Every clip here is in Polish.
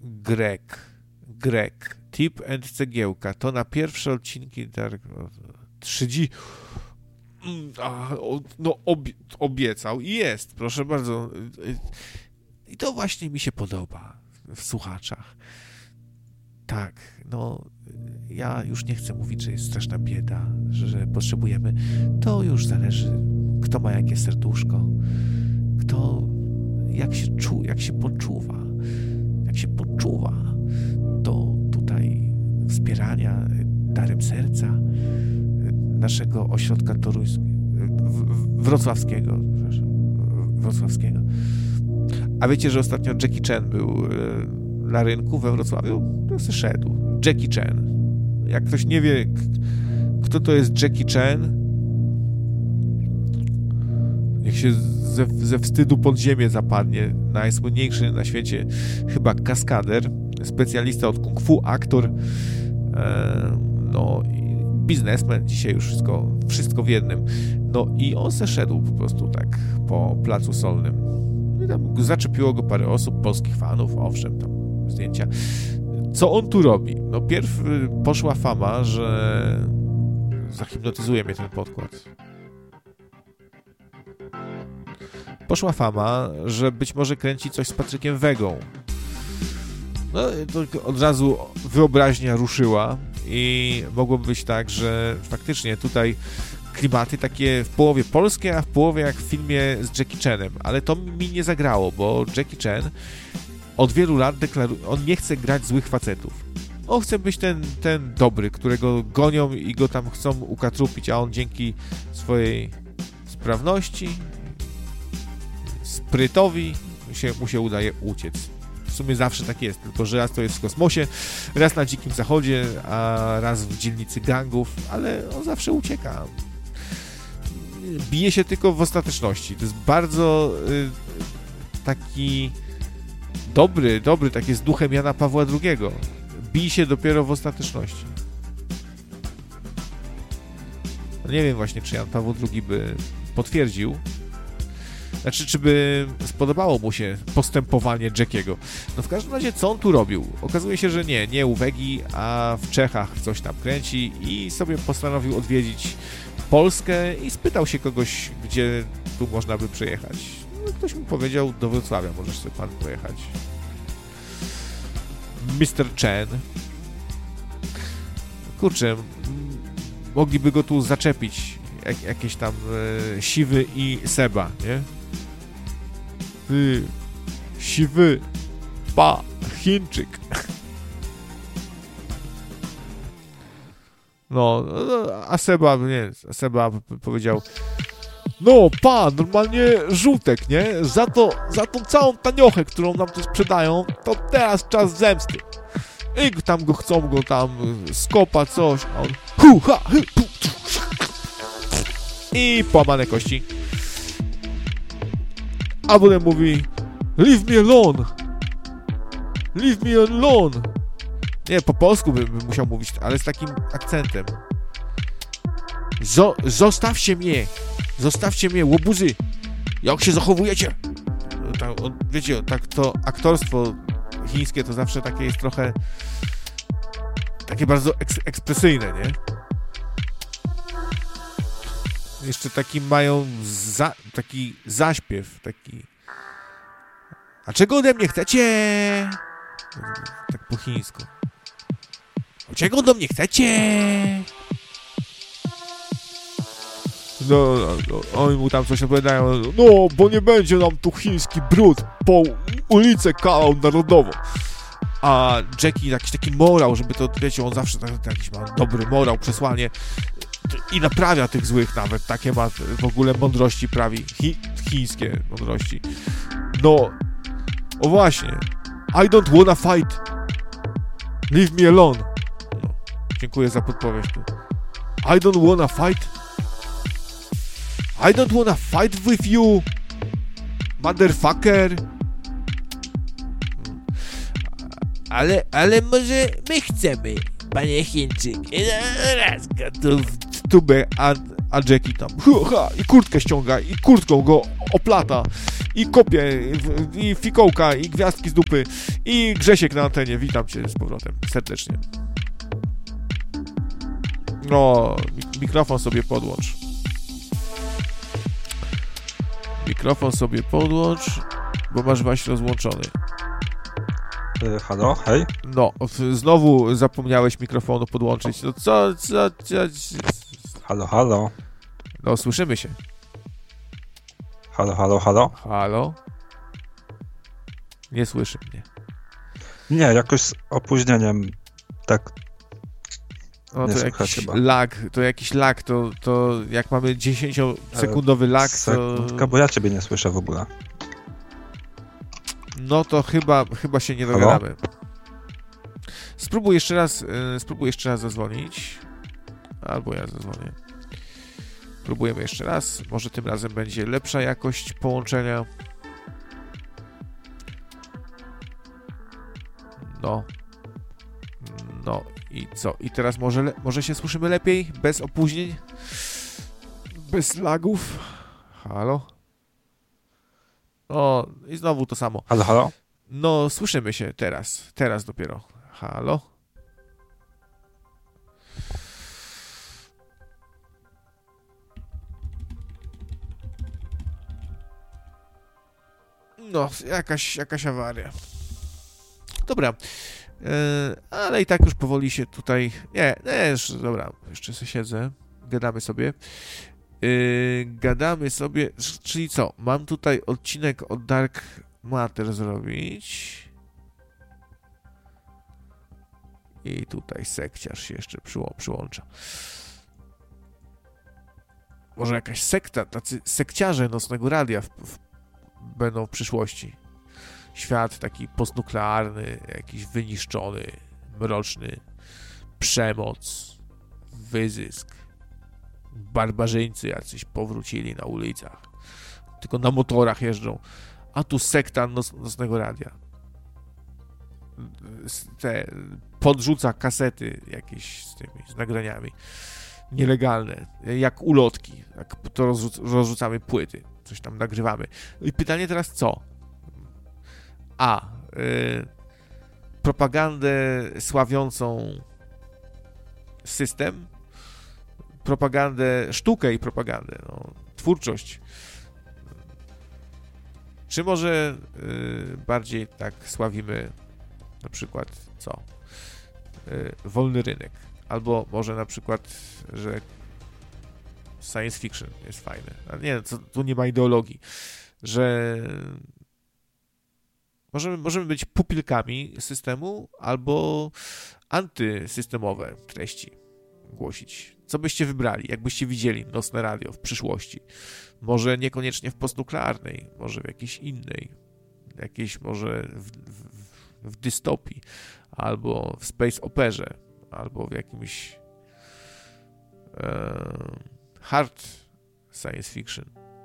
Greg. Tip and Cegiełka. To na pierwsze odcinki 3D. Obiecał i jest, proszę bardzo. I to właśnie mi się podoba w słuchaczach. Tak, ja już nie chcę mówić, że jest straszna bieda, że potrzebujemy. To już zależy, kto ma jakie serduszko, kto jak się poczuwa do tutaj wspierania darem serca naszego ośrodka wrocławskiego. A wiecie, że ostatnio Jackie Chan był na rynku we Wrocławiu? To se szedł. Jackie Chan. Jak ktoś nie wie, kto to jest Jackie Chan, jak się ze wstydu pod ziemię zapadnie, najsłynniejszy na świecie chyba kaskader, specjalista od kung fu, aktor, biznesmen, dzisiaj już wszystko w jednym. I on se szedł po prostu tak po Placu Solnym. I tam zaczepiło go parę osób, polskich fanów, owszem, tam zdjęcia. Co on tu robi? Pierw poszła fama, że zahipnotyzuje mnie ten podkład. Poszła fama, że być może kręci coś z Patrykiem Wegą. To od razu wyobraźnia ruszyła i mogłoby być tak, że faktycznie tutaj klimaty takie w połowie polskie, a w połowie jak w filmie z Jackie Chanem. Ale to mi nie zagrało, bo Jackie Chan od wielu lat deklaruje, on nie chce grać złych facetów. On chce być ten dobry, którego gonią i go tam chcą ukatrupić, a on dzięki swojej sprawności, sprytowi mu się udaje uciec. W sumie zawsze tak jest, tylko że raz to jest w kosmosie, raz na Dzikim Zachodzie, a raz w dzielnicy gangów, ale on zawsze ucieka. Bije się tylko w ostateczności. To jest bardzo taki dobry, taki z duchem Jana Pawła II. Bije się dopiero w ostateczności. Nie wiem właśnie, czy Jan Paweł II by potwierdził, czy by spodobało mu się postępowanie Jackiego. W każdym razie, co on tu robił? Okazuje się, że nie u Wegi, a w Czechach coś tam kręci i sobie postanowił odwiedzić Polskę i spytał się kogoś, gdzie tu można by przejechać. Ktoś mu powiedział, do Wrocławia możesz sobie pan pojechać. Mr. Chen. Kurczę, mogliby go tu zaczepić. Jakieś tam Siwy i Seba, nie? Ty, Siwy, Chińczyk. A Seba powiedział: normalnie żółtek, nie? Za tą całą taniochę, którą nam tu sprzedają, to teraz czas zemsty. I tam chcą go skopa coś, a on i połamane kości. A potem mówi: leave me alone. Leave me alone. Nie, po polsku bym musiał mówić, ale z takim akcentem. Zostawcie mnie, łobuzy. Jak się zachowujecie? Wiecie, tak to aktorstwo chińskie to zawsze takie jest trochę takie bardzo ekspresyjne, nie? Jeszcze taki mają taki zaśpiew, taki: a czego ode mnie chcecie? Tak po chińsku. A czego ode mnie chcecie? Oni mu tam coś opowiadają. Bo nie będzie nam tu chiński brud po ulicę kalał narodową. A Jackie jakiś taki morał, żeby to, wiecie, on zawsze jakiś ma dobry morał, przesłanie i naprawia tych złych nawet. Takie ma w ogóle mądrości prawi. Chińskie mądrości. O właśnie. I don't wanna fight. Leave me alone. Dziękuję za podpowiedź tu. I don't wanna fight. I don't wanna fight with you, motherfucker. Ale może my chcemy, panie Chińczyk. Raz go tu w tubę, a Jackie tam i kurtkę ściąga i kurtką go oplata i kopie, i fikołka, i gwiazdki z dupy, i Grzesiek na antenie. Witam cię z powrotem, serdecznie. No, mikrofon sobie podłącz. Mikrofon sobie podłącz, bo masz właśnie rozłączony. Halo, hej? No, znowu zapomniałeś mikrofonu podłączyć. No co? Halo, halo. No, słyszymy się. Halo, halo, halo. Halo? Nie słyszy mnie. Nie, jakoś z opóźnieniem. Tak. No nie to słychać jakiś chyba. lag, to jak mamy 10-sekundowy lag, to... Sekundka, bo ja ciebie nie słyszę w ogóle. No to chyba się nie dogadamy. Spróbuj jeszcze raz zadzwonić. Albo ja zadzwonię. Próbujemy jeszcze raz. Może tym razem będzie lepsza jakość połączenia. No i co? I teraz może się słyszymy lepiej? Bez opóźnień? Bez lagów? Halo? O, i znowu to samo. Halo, halo? No, słyszymy się teraz dopiero. Halo? No, jakaś awaria. Dobra. Ale i tak już powoli się tutaj... Nie, już, dobra, jeszcze sobie siedzę. Gadamy sobie, czyli co? Mam tutaj odcinek o Dark Matter zrobić. I tutaj sekciarz się jeszcze przyłącza. Może jakaś sekta, tacy sekciarze Nocnego Radia będą w przyszłości. Świat taki postnuklearny, jakiś wyniszczony, mroczny, przemoc, wyzysk. Barbarzyńcy jacyś powrócili na ulicach. Tylko na motorach jeżdżą. A tu sekta Nocnego Radia. Podrzuca kasety jakieś z nagraniami. Nielegalne. Jak ulotki. Jak to rozrzucamy płyty. Coś tam nagrywamy. I pytanie teraz co? Propagandę sławiącą system, propagandę, sztukę i propagandę, twórczość. Czy może bardziej tak sławimy na przykład co? Wolny rynek. Albo może na przykład, że science fiction jest fajne. Ale nie, tu nie ma ideologii. Że możemy być pupilkami systemu albo antysystemowe treści głosić. Co byście wybrali, jakbyście widzieli Nocne Radio w przyszłości? Może niekoniecznie w postnuklearnej, może w jakiejś innej, jakiejś może w dystopii, albo w space operze, albo w jakimś hard science fiction.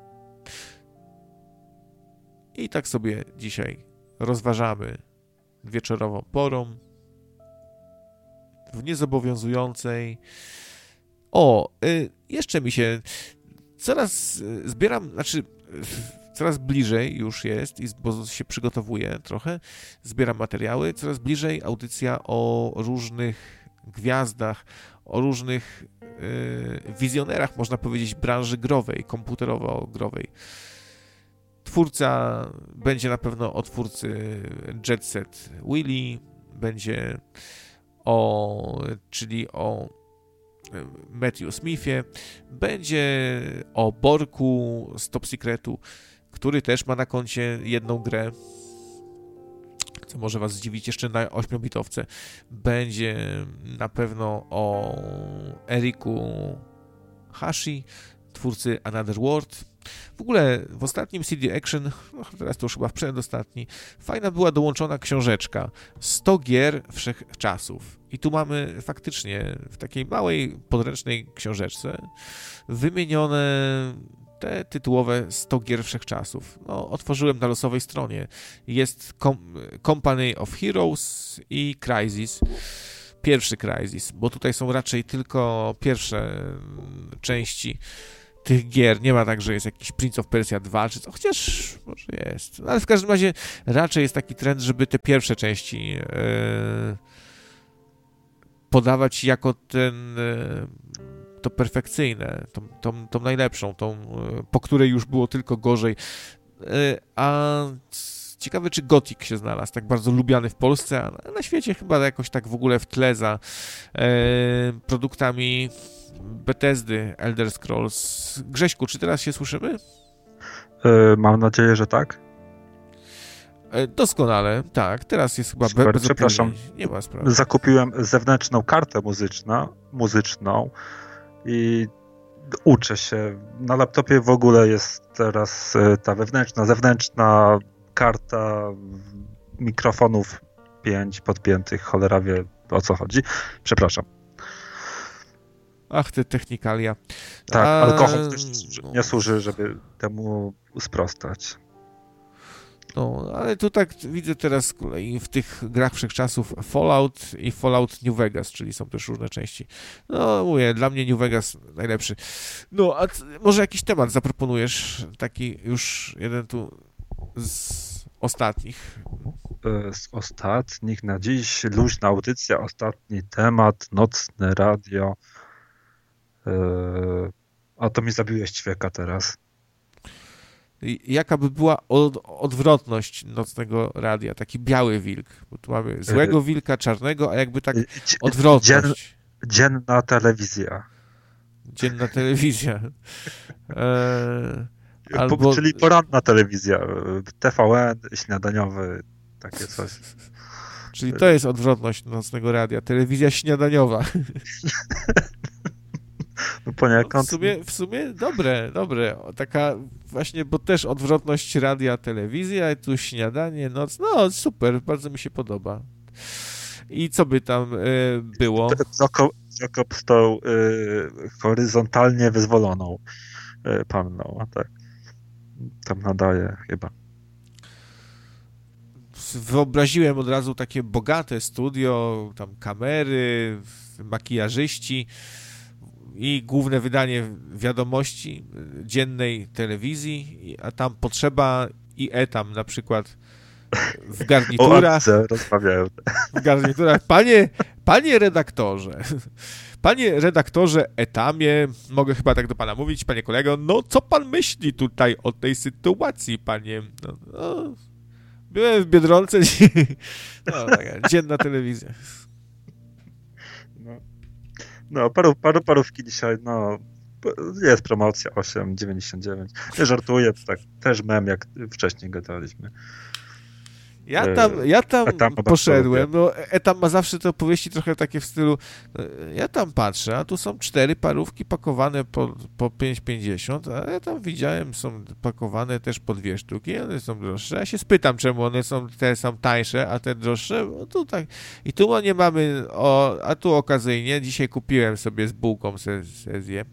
I tak sobie dzisiaj rozważamy wieczorową porą w niezobowiązującej. Jeszcze mi się coraz bliżej już jest, bo się przygotowuję trochę, zbieram materiały, coraz bliżej audycja o różnych gwiazdach, o różnych wizjonerach, można powiedzieć, branży growej, komputerowo-growej. Twórca będzie na pewno o twórcy Jet Set Willy, będzie czyli o Matthew Smithie, będzie o Borku z Top Secretu, który też ma na koncie jedną grę, co może was zdziwić, jeszcze na 8-bitowce. Będzie na pewno o Eriku Hashi, twórcy Another World. W ogóle w ostatnim CD Action, teraz to już chyba przedostatni, fajna była dołączona książeczka 100 gier wszechczasów. I tu mamy faktycznie w takiej małej, podręcznej książeczce wymienione te tytułowe 100 gier wszechczasów. Otworzyłem na losowej stronie. Jest Company of Heroes i Crysis. Pierwszy Crysis, bo tutaj są raczej tylko pierwsze części tych gier. Nie ma tak, że jest jakiś Prince of Persia 2 czy co, chociaż może jest. No, ale w każdym razie raczej jest taki trend, żeby te pierwsze części podawać jako to perfekcyjne, tą najlepszą, po której już było tylko gorzej. A ciekawe, czy Gothic się znalazł, tak bardzo lubiany w Polsce, a na świecie chyba jakoś tak w ogóle w tle za produktami Bethesdy, Elder Scrolls. Grześku, czy teraz się słyszymy? Mam nadzieję, że tak. Doskonale, tak. Teraz jest chyba Super, bez przepraszam. opóźnień. Nie ma sprawy. Zewnętrzną zewnętrzną kartę muzyczną i uczę się. Na laptopie w ogóle jest teraz ta zewnętrzna karta mikrofonów 5 podpiętych. Cholera wie, o co chodzi. Przepraszam. Ach, te technikalia. Tak, alkohol też nie służy, żeby temu sprostać. No, ale tu tak widzę teraz z kolei w tych grach wszechczasów Fallout i Fallout New Vegas, czyli są też różne części. No, mówię, dla mnie New Vegas najlepszy. No, a może jakiś temat zaproponujesz? Taki już jeden tu z ostatnich. Z ostatnich na dziś luźna audycja, ostatni temat, nocne radio. A to mi zabiłeś ćwieka teraz. Jaka by była odwrotność nocnego radia? Taki biały wilk. Bo tu mamy złego wilka, czarnego, a jakby tak odwrotność. Dzienna telewizja. Dzienna telewizja. Czyli poranna telewizja. TVN, śniadaniowy, takie coś. Czyli to jest odwrotność nocnego radia. Telewizja śniadaniowa. No poniekąd. W sumie dobre. Taka właśnie, bo też odwrotność radia, telewizja, tu śniadanie, noc. No super, bardzo mi się podoba. I co by tam było? Prokop z tą horyzontalnie wyzwoloną panną, a tak. Tam nadaje chyba. Wyobraziłem od razu takie bogate studio, tam kamery, makijażyści i główne wydanie wiadomości dziennej telewizji, a tam potrzeba i tam na przykład w garniturach. Rozmawiają. W garniturach. Panie redaktorze Etamie, mogę chyba tak do pana mówić, panie kolego, no co pan myśli tutaj o tej sytuacji, panie? No, byłem w Biedronce, no, taka dzienna telewizja. No, parówki dzisiaj, no, jest promocja 8,99. Nie żartuję, to tak też mem, jak wcześniej gadaliśmy. Ja tam poszedłem, no Etam ma zawsze te opowieści trochę takie w stylu, ja tam patrzę, a tu są 4 parówki pakowane po 5,50, a ja tam widziałem, są pakowane też po 2 sztuki, one są droższe. Ja się spytam, czemu one są tańsze, a te droższe, bo tu tak, i tu nie mamy, a tu okazyjnie, dzisiaj kupiłem sobie z bułką, se zjem.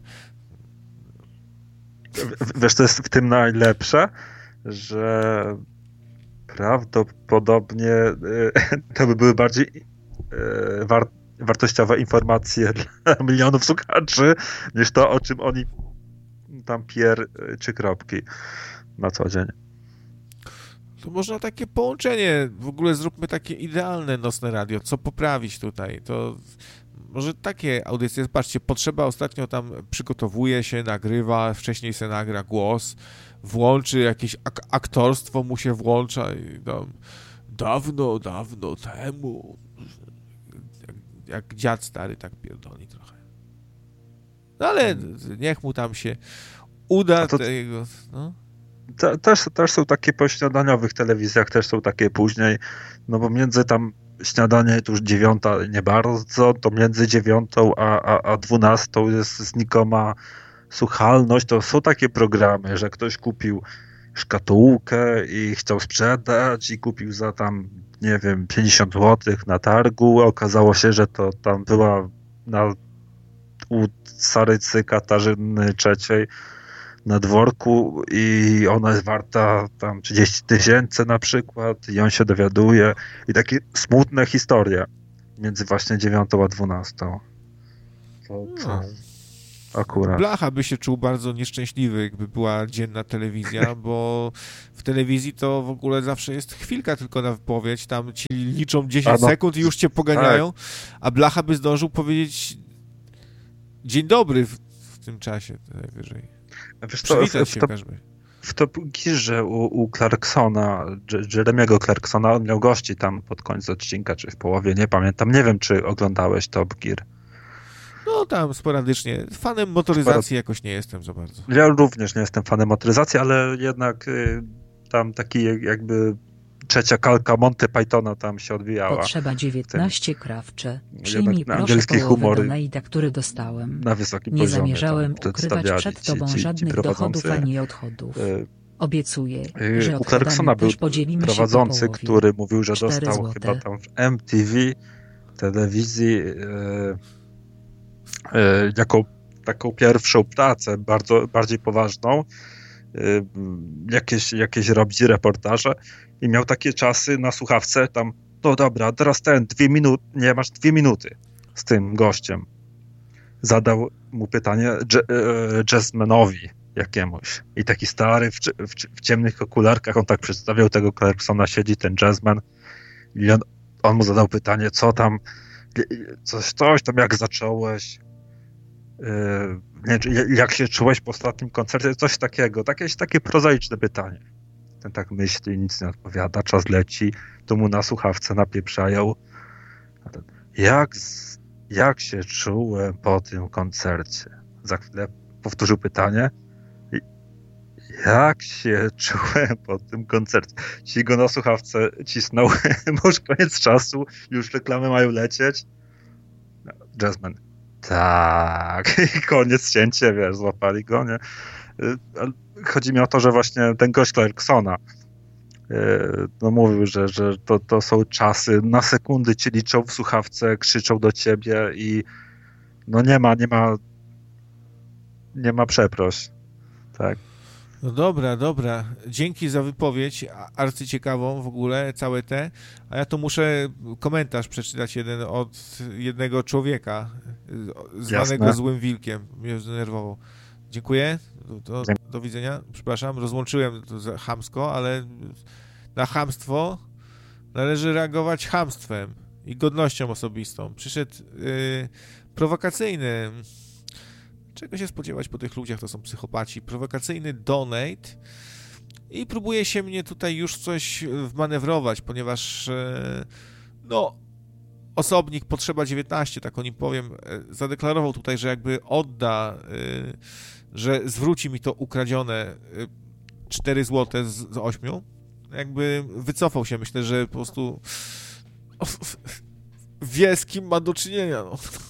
Wiesz, to jest w tym najlepsze, że prawdopodobnie to by były bardziej wartościowe informacje dla milionów słuchaczy, niż to, o czym oni tam czy kropki na co dzień. To można takie połączenie, w ogóle zróbmy takie idealne nocne radio, co poprawić tutaj, to może takie audycje, zobaczcie, Potrzeba ostatnio tam przygotowuje się, nagrywa, wcześniej se nagra głos, włączy jakieś aktorstwo, mu się włącza i tam dawno temu, jak dziad stary tak pierdoli trochę. No ale niech mu tam się uda tego, no. Też są takie po śniadaniowych telewizjach, też są takie później, no bo między tam śniadanie to już 9 nie bardzo, to między 9 a 12 jest znikoma słuchalność. To są takie programy, że ktoś kupił szkatułkę i chciał sprzedać i kupił za tam, nie wiem, 50 zł na targu. Okazało się, że to tam była u carycy Katarzyny III na dworku i ona jest warta tam 30 000 na przykład i on się dowiaduje i takie smutne historie między właśnie 9 a 12. akurat. Blacha by się czuł bardzo nieszczęśliwy, jakby była dzienna telewizja, bo w telewizji to w ogóle zawsze jest chwilka tylko na wypowiedź, tam ci liczą 10 sekund i już cię poganiają, a Blacha by zdążył powiedzieć dzień dobry w tym czasie najwyżej. Wiesz co, w Top Gearze u Clarksona, Jeremiego Clarksona, on miał gości tam pod koniec odcinka, czy w połowie, nie pamiętam. Nie wiem, czy oglądałeś Top Gear. No tam sporadycznie. Fanem motoryzacji jakoś nie jestem za bardzo. Ja również nie jestem fanem motoryzacji, ale jednak tam taki jakby trzecia kalka Monty Pythona tam się odbijała. Potrzeba 19 krawcze. Przyjmij proszę połowę donata, który dostałem. Na wysokim nie poziomie. Zamierzałem ukrywać przed tobą żadnych dochodów ani odchodów. Obiecuję, że u Clarksona był też podzielimy prowadzący, się po który mówił, że dostał złote. chyba tam w MTV telewizji jako taką pierwszą pracę, bardziej poważną, jakieś robić reportaże i miał takie czasy na słuchawce tam, no dobra, teraz 2 minuty, nie, masz 2 minuty z tym gościem. Zadał mu pytanie jazzmanowi jakiemuś i taki stary w ciemnych okularkach, on tak przedstawiał tego Clarksona, siedzi ten jazzman i on mu zadał pytanie, co tam, coś tam, jak zacząłeś, jak się czułeś po ostatnim koncercie, coś takiego, takie prozaiczne pytanie. Ten tak myśli, nic nie odpowiada, czas leci, tu mu na słuchawce napieprzają. Jak się czułem po tym koncercie? Za chwilę powtórzył pytanie. Jak się czułem po tym koncercie? Ci go na słuchawce cisnął, może koniec czasu, już reklamy mają lecieć. Jazzman. Tak, i koniec cięcie, wiesz, złapali go, nie? Chodzi mi o to, że właśnie ten gość Clarksona no mówił, że to są czasy, na sekundy ci liczą w słuchawce, krzyczą do ciebie i no nie ma przeproś, tak. No dobra. Dzięki za wypowiedź arcyciekawą w ogóle, całe te. A ja to muszę komentarz przeczytać jeden od jednego człowieka, zwanego Jasne. Złym Wilkiem. Mnie zdenerwował. Dziękuję. Do widzenia. Przepraszam, rozłączyłem to za chamsko, ale na chamstwo należy reagować chamstwem i godnością osobistą. Przyszedł prowokacyjny. Czego się spodziewać po tych ludziach, to są psychopaci. Prowokacyjny donate i próbuje się mnie tutaj już coś wmanewrować, ponieważ osobnik Potrzeba 19, tak o nim powiem, zadeklarował tutaj, że jakby odda, że zwróci mi to ukradzione 4 zł z 8, jakby wycofał się, myślę, że po prostu wie, z kim ma do czynienia,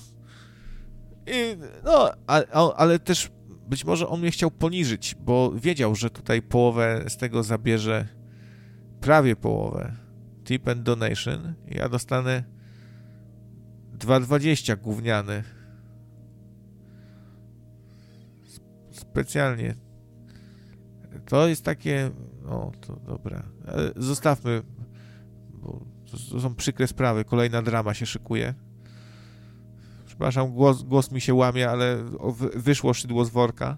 ale też być może on mnie chciał poniżyć, bo wiedział, że tutaj połowę z tego zabierze, prawie połowę, tip and donation i ja dostanę 2,20 gówniany. Specjalnie. To jest takie, to dobra. Zostawmy, bo to są przykre sprawy, kolejna drama się szykuje. Przepraszam, głos mi się łamie, ale wyszło szydło z worka.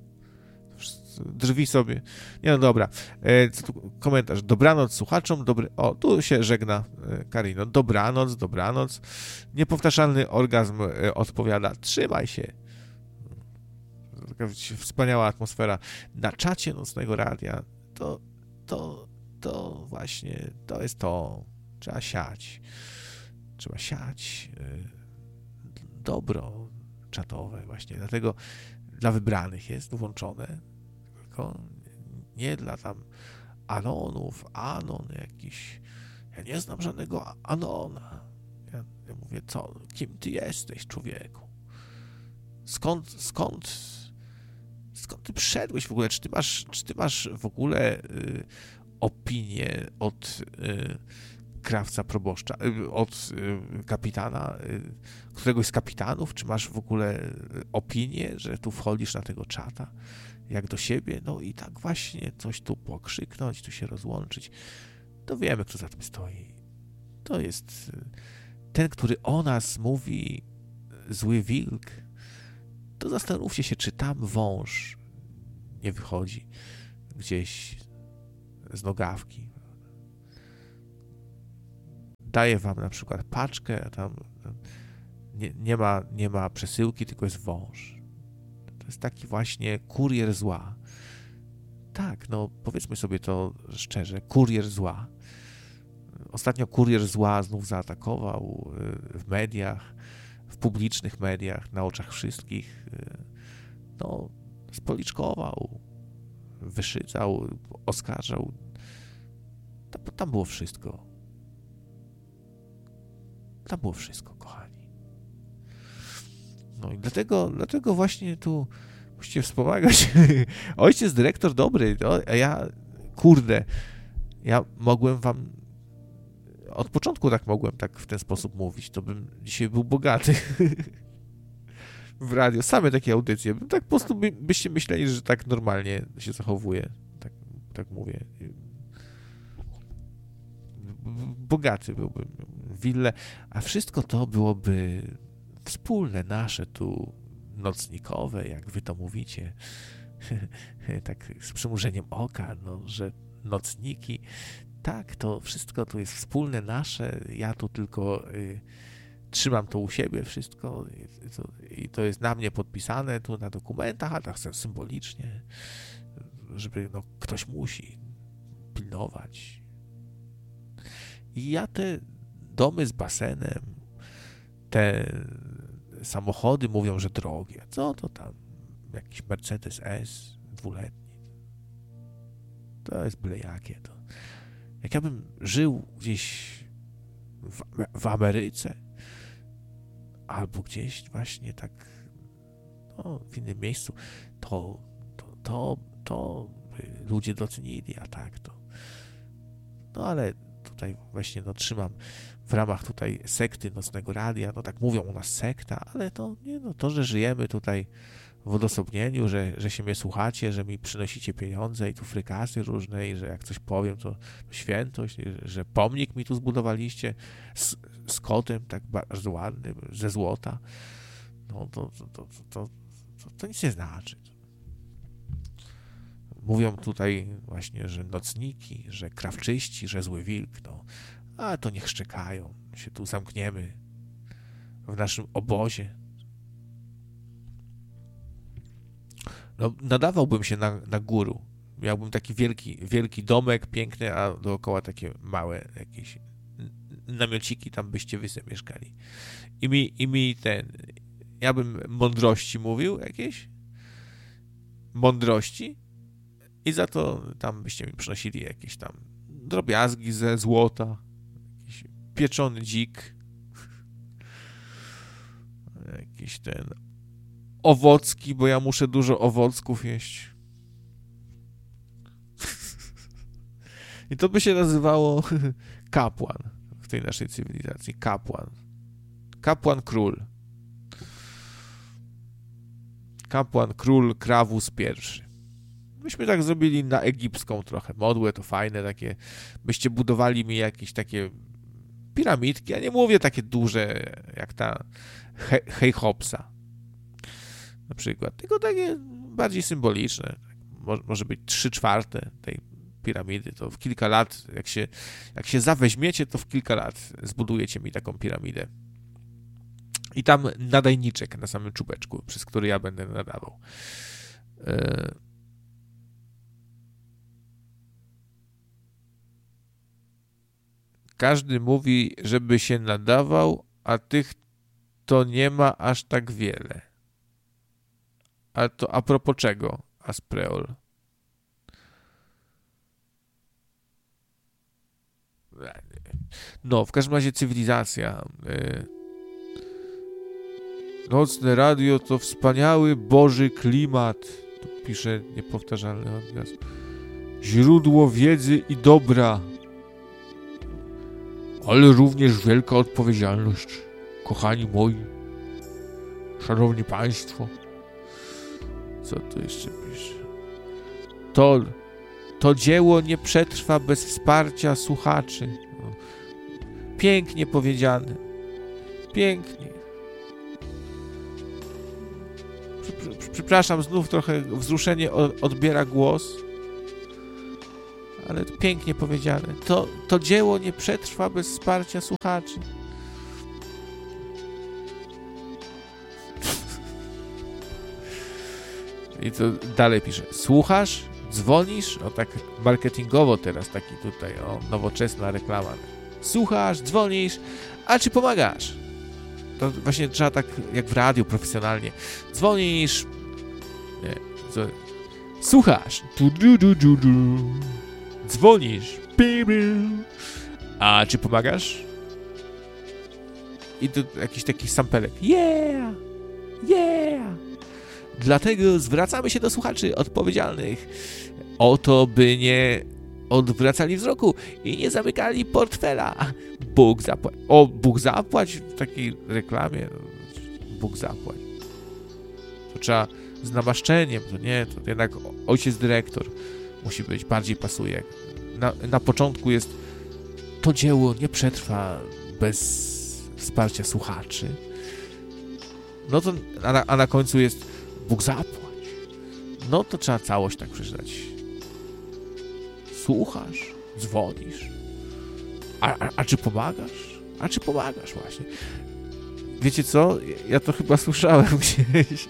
Drwi sobie. Nie, no dobra. Komentarz. Dobranoc słuchaczom. Tu się żegna Karino. Dobranoc. Niepowtarzalny orgazm odpowiada. Trzymaj się. Taka wspaniała atmosfera. Na czacie Nocnego Radia to właśnie, to jest to. Trzeba siać dobro czatowe właśnie, dlatego dla wybranych jest włączone, tylko nie dla tam anon jakiś. Ja nie znam żadnego anona. Ja mówię, kim ty jesteś, człowieku? Skąd ty przyszedłeś w ogóle? Czy ty masz w ogóle opinię od krawca proboszcza, od kapitana, któregoś z kapitanów? Czy masz w ogóle opinię, że tu wchodzisz na tego czata jak do siebie? No i tak właśnie coś tu pokrzyknąć, tu się rozłączyć. To wiemy, kto za tym stoi. To jest ten, który o nas mówi, Zły Wilk. to zastanówcie się, czy tam wąż nie wychodzi gdzieś z nogawki. Daje wam na przykład paczkę, a tam nie ma przesyłki, tylko jest wąż. To jest taki właśnie kurier zła. Tak, no powiedzmy sobie to szczerze, kurier zła. Ostatnio kurier zła znów zaatakował w mediach, w publicznych mediach, na oczach wszystkich. No, spoliczkował, wyszydzał, oskarżał. Tam było wszystko. Tam było wszystko, kochani. No i dlatego właśnie tu musicie wspomagać. Ojciec dyrektor dobry, a ja mogłem wam od początku mogłem w ten sposób mówić, to bym dzisiaj był bogaty w radio, same takie audycje, tak po prostu byście myśleli, że tak normalnie się zachowuję, tak mówię. Bogaty byłbym, willę, a wszystko to byłoby wspólne, nasze tu, nocnikowe, jak wy to mówicie, tak z przymrużeniem oka, no, że nocniki, tak, to wszystko to jest wspólne, nasze, ja tu tylko trzymam to u siebie wszystko i to jest na mnie podpisane tu na dokumentach, a tak symbolicznie, żeby ktoś musi pilnować. I ja te domy z basenem, te samochody mówią, że drogie. Co to tam? Jakiś Mercedes S 2-letni. To jest byle jakie to. Jak ja bym żył gdzieś w Ameryce albo gdzieś właśnie tak w innym miejscu, to ludzie docenili, a tak to. No ale tutaj właśnie trzymam w ramach tutaj sekty Nocnego Radia, tak mówią u nas sekta, ale to nie, to, że żyjemy tutaj w odosobnieniu, że się mnie słuchacie, że mi przynosicie pieniądze i tu frykasy różne i że jak coś powiem, to świętość, że pomnik mi tu zbudowaliście z kotem tak bardzo ładnym, ze złota, no to nic nie znaczy. Mówią tutaj właśnie, że nocniki, że krawczyści, że zły wilk, a to niech szczekają, się tu zamkniemy w naszym obozie. Nadawałbym się na guru. Miałbym taki wielki domek, piękny, a dookoła takie małe jakieś namiociki, tam byście wy sobie mieszkali. Ja bym mądrości mówił, jakieś mądrości, i za to tam byście mi przynosili jakieś tam drobiazgi ze złota, jakiś pieczony dzik, jakiś owocki, bo ja muszę dużo owocków jeść. I to by się nazywało kapłan w tej naszej cywilizacji. Kapłan. Kapłan król. Kapłan król Krawus I. Myśmy tak zrobili na egipską trochę. Modłę to fajne takie. Byście budowali mi jakieś takie piramidki. Ja nie mówię takie duże jak ta Cheopsa na przykład. Tylko takie bardziej symboliczne. Może być 3/4 tej piramidy. To w kilka lat, jak się zaweźmiecie, to w kilka lat zbudujecie mi taką piramidę. I tam nadajniczek na samym czubeczku, przez który ja będę nadawał. Każdy mówi, żeby się nadawał, a tych to nie ma aż tak wiele. Ale to a propos czego, Aspreol? W każdym razie cywilizacja. Nocne radio to wspaniały Boży klimat. Tu pisze niepowtarzalny odgłos. Źródło wiedzy i dobra. Ale również wielka odpowiedzialność. Kochani moi. Szanowni państwo. Co tu jeszcze pisze? To dzieło nie przetrwa bez wsparcia słuchaczy. Pięknie powiedziane. Pięknie. Proszę Przepraszam, znów trochę wzruszenie odbiera głos, ale pięknie powiedziane. To dzieło nie przetrwa bez wsparcia słuchaczy. I to dalej pisze. Słuchasz? Dzwonisz? O tak marketingowo teraz taki tutaj, nowoczesna reklama. Słuchasz? Dzwonisz? A czy pomagasz? To właśnie trzeba tak jak w radiu profesjonalnie. Dzwonisz? Nie. Słuchasz? Dzwonisz? A czy pomagasz? I to jakiś taki sampelek. Yeah! Yeah! Dlatego zwracamy się do słuchaczy odpowiedzialnych o to, by nie odwracali wzroku i nie zamykali portfela. Bóg zapłać. Bóg zapłać w takiej reklamie. Bóg zapłać. To trzeba z namaszczeniem, to nie, to jednak ojciec dyrektor musi być, bardziej pasuje. Na początku jest to dzieło nie przetrwa bez wsparcia słuchaczy. No to, a na końcu jest Bóg zapłać. No to trzeba całość tak przeczytać. Słuchasz? Dzwonisz? A czy pomagasz? A czy pomagasz właśnie? Wiecie co? Ja to chyba słyszałem gdzieś.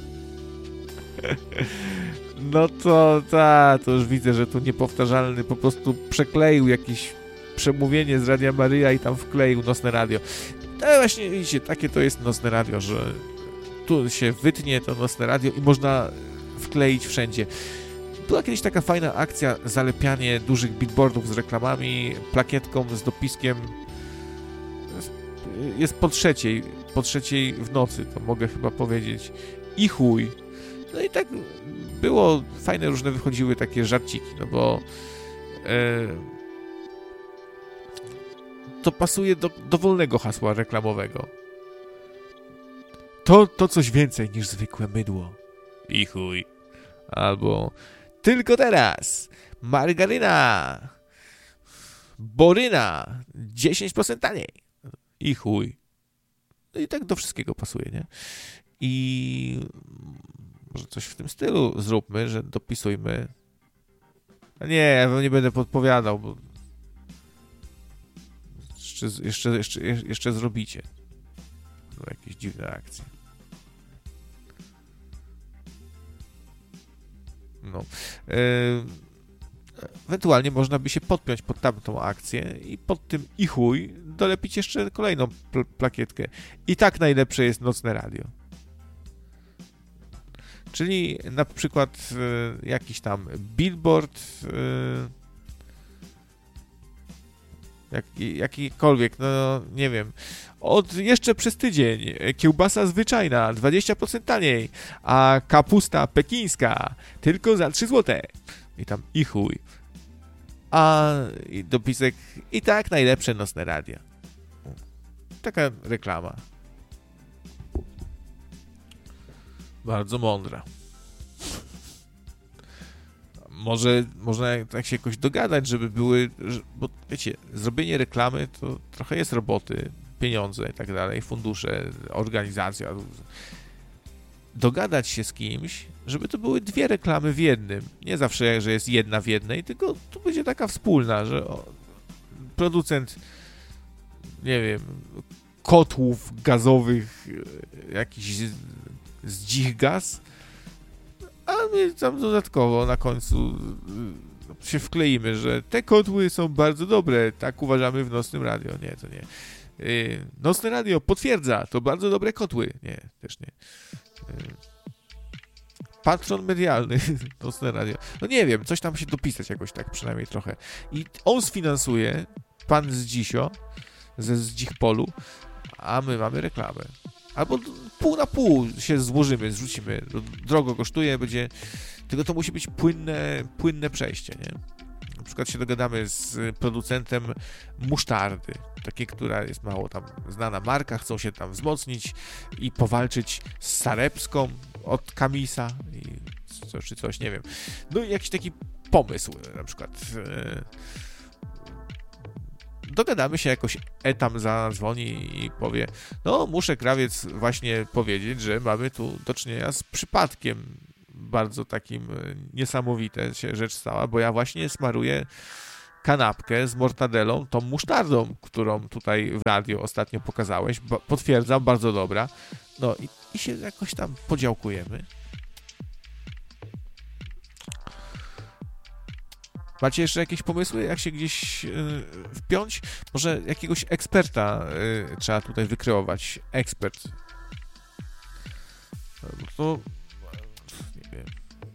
No to już widzę, że tu niepowtarzalny po prostu przekleił jakieś przemówienie z Radia Maryja i tam wkleił Nocne Radio. No właśnie, widzicie, takie to jest Nocne Radio, że tu się wytnie to Nocne Radio i można wkleić wszędzie. Była kiedyś taka fajna akcja, zalepianie dużych billboardów z reklamami, plakietką z dopiskiem. Jest po trzeciej w nocy, to mogę chyba powiedzieć. I chuj. No i tak było, fajne różne wychodziły takie żarciki, no bo to pasuje do dowolnego hasła reklamowego. To coś więcej niż zwykłe mydło. I chuj. Albo tylko teraz margaryna Boryna 10% taniej. I chuj. No i tak do wszystkiego pasuje, nie? I może coś w tym stylu zróbmy, że dopisujmy. A nie, ja wam nie będę podpowiadał, bo jeszcze zrobicie. No, jakieś dziwne akcje. No. Ewentualnie można by się podpiąć pod tamtą akcję i pod tym i chuj dolepić jeszcze kolejną plakietkę. I tak najlepsze jest Nocne Radio. Czyli na przykład jakiś tam billboard, jakikolwiek, no nie wiem, jeszcze przez tydzień kiełbasa zwyczajna 20% taniej, a kapusta pekińska tylko za 3 zł. I tam i chuj. A dopisek i tak najlepsze Nocne Radio. Taka reklama. Bardzo mądra. Może można tak się jakoś dogadać, żeby były, bo wiecie, zrobienie reklamy to trochę jest roboty, pieniądze i tak dalej, fundusze, organizacja. Dogadać się z kimś, żeby to były 2 reklamy w jednym. Nie zawsze, że jest jedna w jednej, tylko to będzie taka wspólna, że producent, nie wiem, kotłów gazowych, jakiś z dzich gaz, a my tam dodatkowo na końcu się wkleimy, że te kotły są bardzo dobre, tak uważamy w Nocnym Radio. Nie, to nie. Nocne Radio potwierdza, to bardzo dobre kotły. Nie, też nie. Patron medialny, Nocne Radio. No nie wiem, coś tam się dopisać jakoś tak, przynajmniej trochę. I on sfinansuje, pan z Dzisio, ze Zdzichpolu, a my mamy reklamę. Albo pół na pół się złożymy, zrzucimy. Drogo kosztuje, będzie... Tylko to musi być płynne przejście, nie? Na przykład się dogadamy z producentem musztardy, takiej, która jest mało tam znana marka, chcą się tam wzmocnić i powalczyć z Sarepską od Kamisa czy coś, nie wiem. No i jakiś taki pomysł, na przykład dogadamy się, jakoś Etam zadzwoni i powie, no muszę, Krawiec, właśnie powiedzieć, że mamy tu do czynienia z przypadkiem bardzo takim niesamowite się rzecz stała, bo ja właśnie smaruję kanapkę z mortadelą, tą musztardą, którą tutaj w radio ostatnio pokazałeś, potwierdzam, bardzo dobra, no i się jakoś tam podziałkujemy. Macie jeszcze jakieś pomysły, jak się gdzieś wpiąć? Może jakiegoś eksperta trzeba tutaj wykreować. Ekspert. To... nie wiem.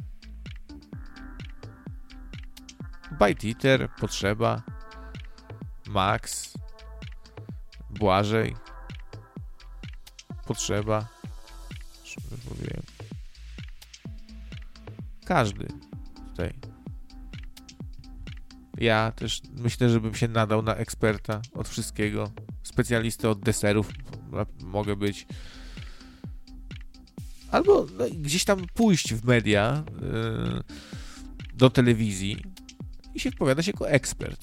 Bajtiter, Potrzeba, Max, Błażej, Potrzeba. Mówiłem. Każdy tutaj. Ja też myślę, że bym się nadał na eksperta od wszystkiego. Specjalistę od deserów mogę być. Albo no, gdzieś tam pójść w media, do telewizji i się wypowiadać jako ekspert.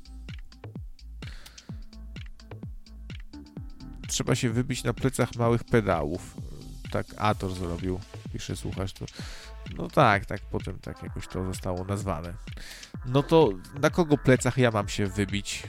Trzeba się wybić na plecach małych pedałów. Tak Ator zrobił, pisze słuchacz. To... no tak, potem tak jakoś to zostało nazwane. No to na kogo plecach ja mam się wybić?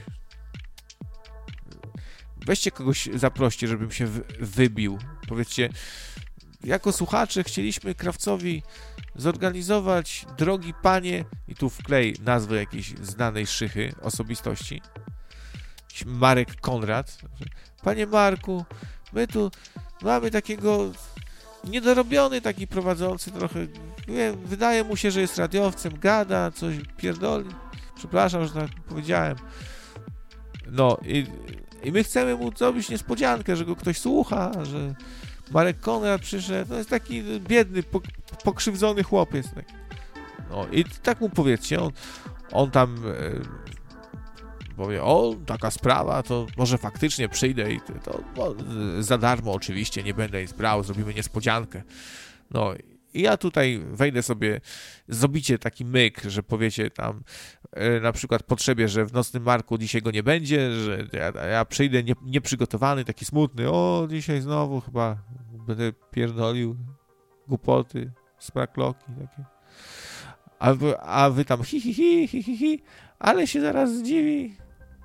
Weźcie kogoś, zaproście, żebym się wybił. Powiedzcie, jako słuchacze chcieliśmy Krawcowi zorganizować, drogi panie, i tu wklej nazwę jakiejś znanej szychy osobistości. Marek Konrad. Panie Marku, my tu mamy takiego niedorobiony taki prowadzący trochę, wiem, wydaje mu się, że jest radiowcem, gada, coś pierdoli. Przepraszam, że tak powiedziałem. No i my chcemy mu zrobić niespodziankę, że go ktoś słucha, że Marek Konrad przyszedł, no jest taki biedny, pokrzywdzony chłopiec. Tak. No i tak mu powiedzcie, on tam powie, o, taka sprawa, to może faktycznie przyjdę i to za darmo oczywiście, nie będę nic brał, zrobimy niespodziankę. No i ja tutaj wejdę sobie, zrobicie taki myk, że powiecie tam na przykład Potrzebie, że w Nocnym Marku dzisiaj go nie będzie, że ja przyjdę nieprzygotowany, taki smutny, o, dzisiaj znowu chyba będę pierdolił głupoty, sprakloki takie. A wy tam hi, ale się zaraz zdziwi.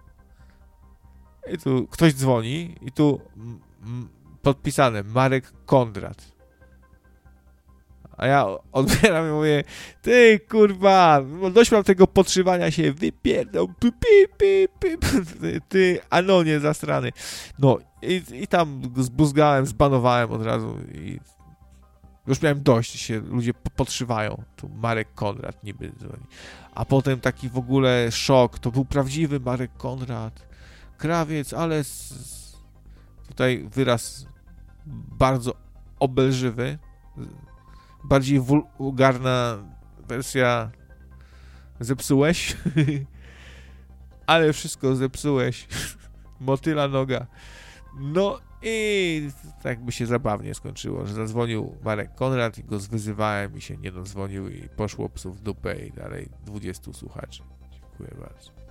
I tu ktoś dzwoni i tu podpisane Marek Konrad. A ja odbieram i mówię, ty kurwa, dość mam tego podszywania się, wypierdol, ty Anonie zastrany. No i tam zbuzgałem, zbanowałem od razu i już miałem dość, się ludzie podszywają. Tu Marek Konrad niby dzwoni. A potem taki w ogóle szok, to był prawdziwy Marek Konrad. Krawiec, ale tutaj wyraz bardzo obelżywy, bardziej wulgarna wersja zepsułeś, ale wszystko zepsułeś, motyla noga. No i tak by się zabawnie skończyło, że zadzwonił Marek Konrad i go zwyzywałem i się nie dodzwonił i poszło psów w dupę i dalej 20 słuchaczy. Dziękuję bardzo.